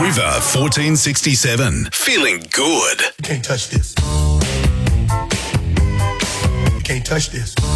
River 1467. Feeling good. You can't touch this. You can't touch this.